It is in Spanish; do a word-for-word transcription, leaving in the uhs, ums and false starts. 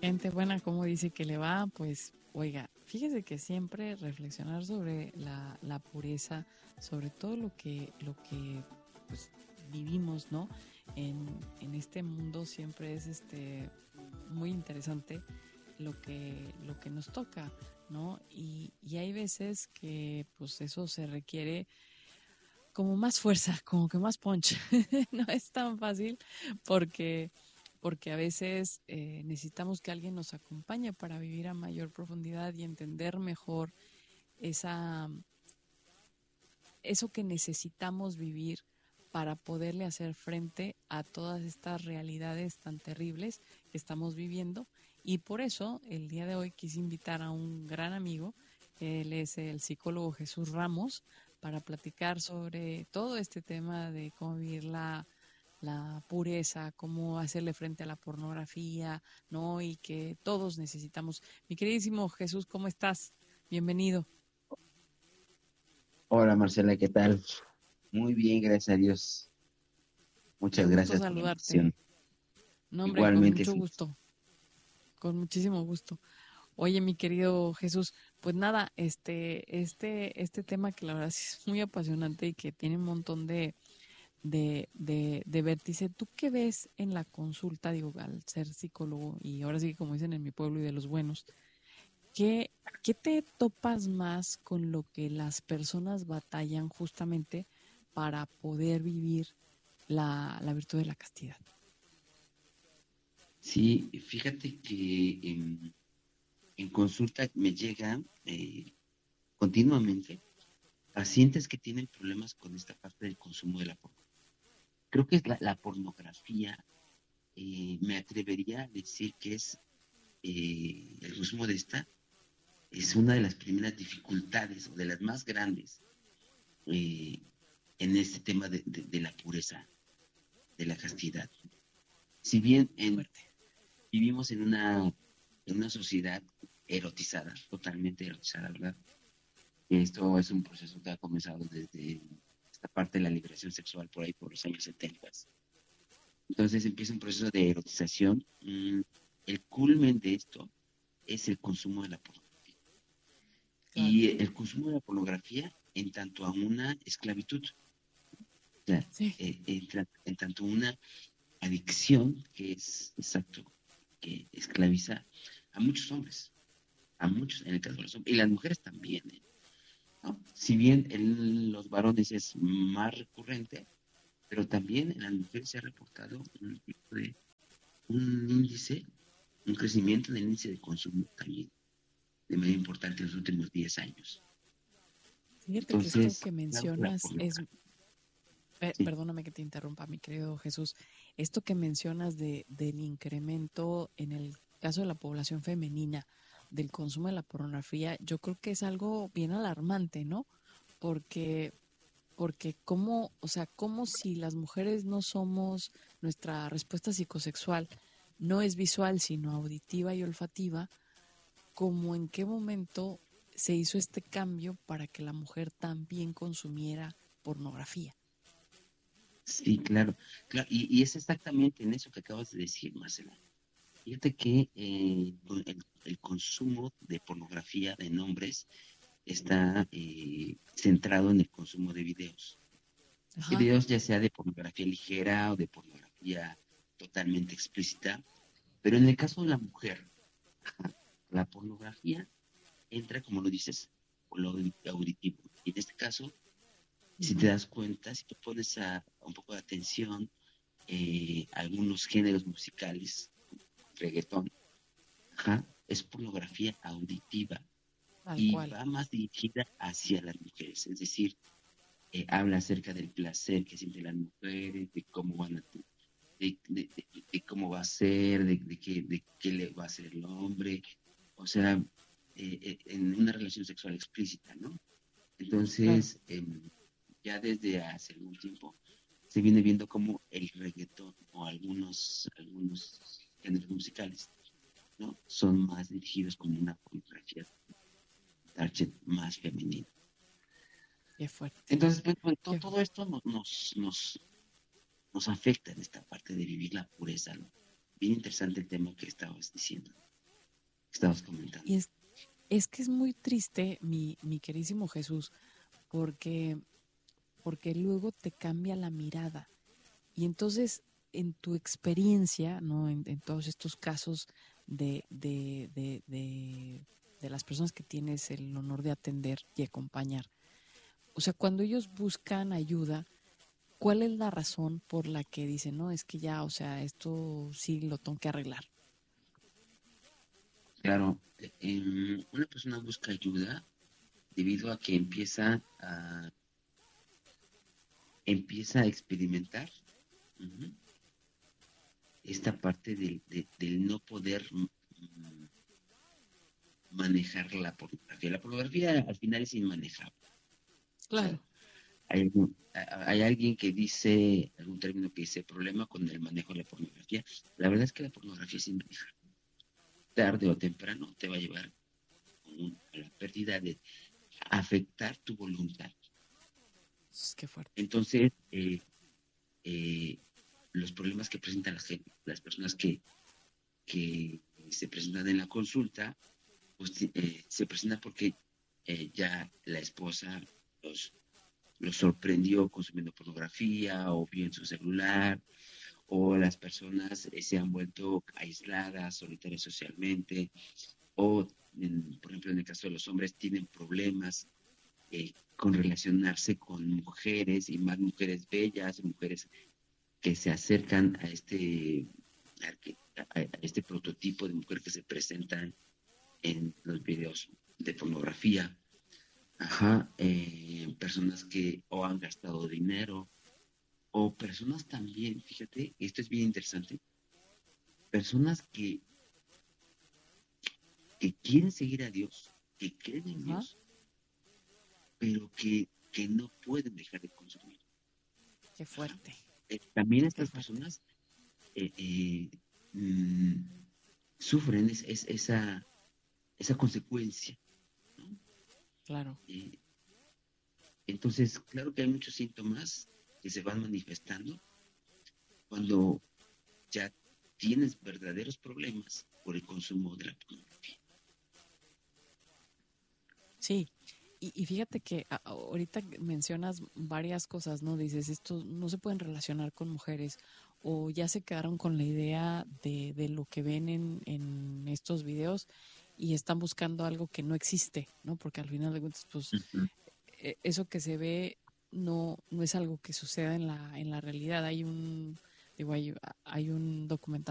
Gente buena, ¿cómo dice que le va? Pues, oiga, fíjese que siempre reflexionar sobre la, la pureza, sobre todo lo que, lo que pues, vivimos, ¿no? En, en este mundo siempre es este muy interesante lo que, lo que nos toca, ¿no? Y, y hay veces que pues eso se requiere como más fuerza, como que más punch. No es tan fácil porque, porque a veces eh, necesitamos que alguien nos acompañe para vivir a mayor profundidad y entender mejor esa, eso que necesitamos vivir para poderle hacer frente a todas estas realidades tan terribles que estamos viviendo. Y por eso el día de hoy quise invitar a un gran amigo, él es el psicólogo Jesús Ramos, para platicar sobre todo este tema de cómo vivir la, la pureza, cómo hacerle frente a la pornografía, ¿no? Y que todos necesitamos. Mi queridísimo Jesús, ¿cómo estás? Bienvenido. Hola Marcela, ¿qué tal? Muy bien, gracias a Dios. Qué Muchas gusto gracias por la invitación. saludarte. No, hombre, con Igualmente, mucho Félix. gusto, con muchísimo gusto. Oye, mi querido Jesús, pues nada, este, este, este tema que la verdad sí es muy apasionante y que tiene un montón de, de, de, de vértice. ¿Tú qué ves en la consulta, digo, al ser psicólogo y ahora sí, como dicen en mi pueblo y de los buenos, ¿qué, qué te topas más con lo que las personas batallan justamente para poder vivir la, la virtud de la castidad? Sí, fíjate que en, en consulta me llegan eh, continuamente pacientes que tienen problemas con esta parte del consumo de la pornografía. Creo que es la, la pornografía, eh, me atrevería a decir que es eh, el consumo de esta, es una de las primeras dificultades o de las más grandes eh, en este tema de, de, de la pureza, de la castidad. Si bien Qué en, fuerte. vivimos en una, en una sociedad erotizada, totalmente erotizada, ¿verdad? Esto es un proceso que ha comenzado desde esta parte de la liberación sexual por ahí por los años setenta. Entonces empieza un proceso de erotización. Mm, el culmen de esto es el consumo de la pornografía. Claro. Y el consumo de la pornografía en tanto a una esclavitud, o sea, Sí. eh, en, tra- en tanto una adicción que es exacto, que esclaviza a muchos hombres, a muchos, en el caso de los hombres, y las mujeres también, ¿eh? ¿No? Si bien en los varones es más recurrente, pero también en las mujeres se ha reportado un, tipo de, un índice, un crecimiento en el índice de consumo también de manera importante en los últimos diez años. Fíjate que esto Entonces, que claro que la mencionas es, pornografía, pe- sí, perdóname que te interrumpa, mi querido Jesús, esto que mencionas de, del incremento en el caso de la población femenina del consumo de la pornografía, yo creo que es algo bien alarmante, ¿no? Porque, porque cómo, o sea, como si las mujeres no somos, nuestra respuesta psicosexual no es visual, sino auditiva y olfativa, como en qué momento se hizo este cambio para que la mujer también consumiera pornografía. sí, claro, claro, y, y es exactamente en eso que acabas de decir, Marcela. Fíjate que eh, con el, el consumo de pornografía en hombres está eh, centrado en el consumo de videos. Ajá. Videos ya sea de pornografía ligera o de pornografía totalmente explícita, pero en el caso de la mujer, la pornografía entra, como lo dices, por lo auditivo. Y en este caso, si te Ujú. das cuenta, si tú pones a, a un poco de atención eh, algunos géneros musicales, reggaetón, ajá, es pornografía auditiva Tal y cual. va más dirigida hacia las mujeres, es decir, eh, habla acerca del placer que sienten las mujeres, de cómo van a, de, de, de, de cómo va a ser, de, de, qué, de qué le va a hacer el hombre, o sea, eh, eh, en una relación sexual explícita, ¿no? Claro. Entonces, eh, ya desde hace algún tiempo se viene viendo como el reggaetón o algunos, algunos géneros musicales, ¿no? Son más dirigidos como una pornografía target más femenina. Qué fuerte. Entonces, pues, pues, to- Qué todo fuerte. esto no- nos, nos, nos afecta en esta parte de vivir la pureza, ¿no? Bien interesante el tema que estabas diciendo. estabas comentando. Y es, es que es muy triste, mi, mi querísimo Jesús, porque, porque luego te cambia la mirada. Y entonces, en tu experiencia, ¿no? En, en todos estos casos de, de, de, de, de las personas que tienes el honor de atender y acompañar, o sea, cuando ellos buscan ayuda, ¿cuál es la razón por la que dicen, no, es que ya, o sea, esto sí lo tengo que arreglar? Claro, eh, em, una persona busca ayuda debido a que empieza a, empieza a experimentar ujú, esta parte del, de- del no poder mm, manejar la pornografía. La pornografía al final es inmanejable. O sea, Claro. hay, algún- a- hay alguien que dice, algún término que dice problema con el manejo de la pornografía. La verdad es que la pornografía es inmanejable. Tarde o temprano te va a llevar un- a la pérdida de afectar tu voluntad. Qué fuerte. Entonces, eh, eh, los problemas que presentan las, gen- las personas que, que se presentan en la consulta, pues eh, se presentan porque eh, ya la esposa los, los sorprendió consumiendo pornografía o vio en su celular, o las personas eh, se han vuelto aisladas, solitarias socialmente, o, en- por ejemplo, en el caso de los hombres, tienen problemas eh, con relacionarse con mujeres y más mujeres bellas, mujeres que se acercan a este, a, a este prototipo de mujer que se presenta en los videos de pornografía. Ajá, eh, personas que o han gastado dinero o personas también, fíjate, esto es bien interesante, personas que, que quieren seguir a Dios, que creen en Ajá. Dios, pero que, que no pueden dejar de consumir. Qué Ajá. fuerte. Eh, también Qué estas fuerte. personas eh, eh, mm, sufren es, es esa, esa consecuencia, ¿no? Claro. Eh, entonces, claro que hay muchos síntomas que se van manifestando cuando ya tienes verdaderos problemas por el consumo de la pornografía. Sí. Y, y fíjate que a- ahorita mencionas varias cosas, ¿no? Dices, estos no se pueden relacionar con mujeres o ya se quedaron con la idea de, de lo que ven en, en estos videos y están buscando algo que no existe, ¿no? Porque al final de cuentas, pues Ujú. e- eso que se ve no, no es algo que suceda en la, en la realidad. Hay un, digo, hay, hay un documental